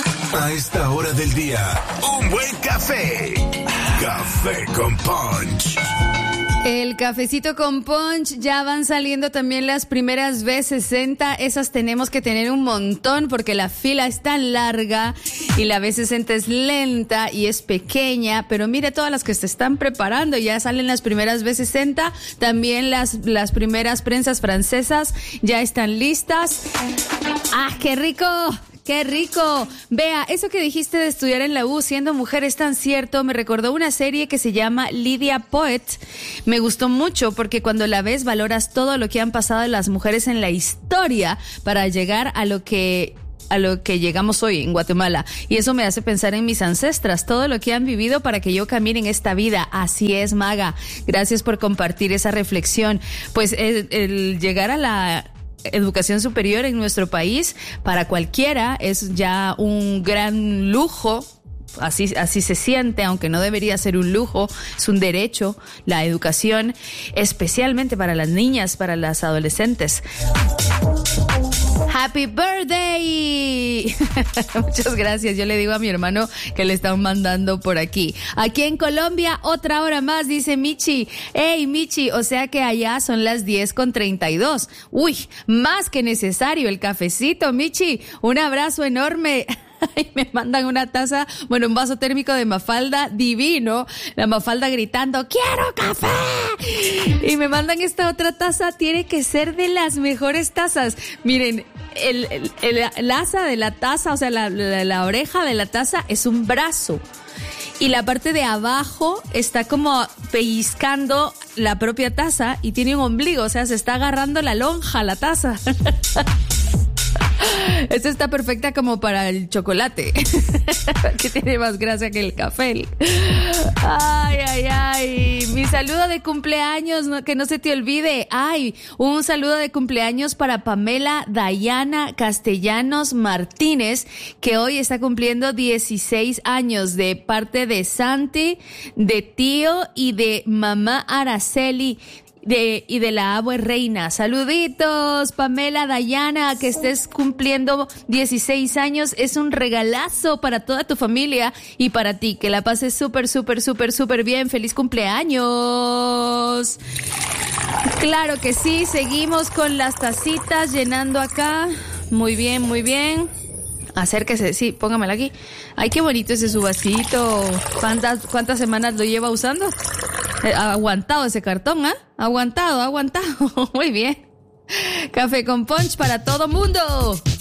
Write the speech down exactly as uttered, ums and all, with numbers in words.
A esta hora del día, un buen café. Café con Punch. El cafecito con punch, ya van saliendo también las primeras B sesenta, esas tenemos que tener un montón porque la fila es tan larga y la B sesenta es lenta y es pequeña, pero mire todas las que se están preparando, ya salen las primeras B sesenta, también las, las primeras prensas francesas ya están listas. ¡Ah, qué rico! ¡Qué rico! Vea, eso que dijiste de estudiar en la U siendo mujer es tan cierto. Me recordó una serie que se llama Lydia Poet. Me gustó mucho porque cuando la ves valoras todo lo que han pasado las mujeres en la historia para llegar a lo que... a lo que llegamos hoy en Guatemala. Y eso me hace pensar en mis ancestras, todo lo que han vivido para que yo camine en esta vida. Así es, Maga. Gracias por compartir esa reflexión. Pues el, el llegar a la educación superior en nuestro país, para cualquiera, es ya un gran lujo. Así, así se siente, aunque no debería ser un lujo, es un derecho, la educación, especialmente para las niñas, para las adolescentes. ¡Happy birthday! Muchas gracias. Yo le digo a mi hermano que le están mandando por aquí. Aquí en Colombia, otra hora más, dice Michi. ¡Hey, Michi! O sea que allá son las diez con treinta y dos. ¡Uy! Más que necesario el cafecito, Michi. Un abrazo enorme. Y me mandan una taza, bueno, un vaso térmico de Mafalda divino, la Mafalda gritando, ¡quiero café! Y me mandan esta otra taza, tiene que ser de las mejores tazas. Miren, el, el, el, el asa de la taza, o sea, la, la, la oreja de la taza es un brazo. Y la parte de abajo está como pellizcando la propia taza y tiene un ombligo, o sea, se está agarrando la lonja, la taza. Esta está perfecta como para el chocolate, que tiene más grasa que el café. Ay, ay, ay. Mi saludo de cumpleaños, no, que no se te olvide. Ay, un saludo de cumpleaños para Pamela Dayana Castellanos Martínez, que hoy está cumpliendo dieciséis años, de parte de Santi, de tío y de mamá Araceli. De, y de la abue Reina. Saluditos, Pamela Dayana, que estés cumpliendo dieciséis años. Es un regalazo para toda tu familia y para ti. Que la pases súper, súper, súper, súper bien. ¡Feliz cumpleaños! Claro que sí, seguimos con las tacitas llenando acá. Muy bien, muy bien. Acérquese, sí, póngamela aquí. Ay, qué bonito ese su vasito. ¿Cuántas, cuántas semanas lo lleva usando? Eh, ha aguantado ese cartón, ¿ah? ¿eh? Aguantado, aguantado. Muy bien. Café con punch para todo mundo.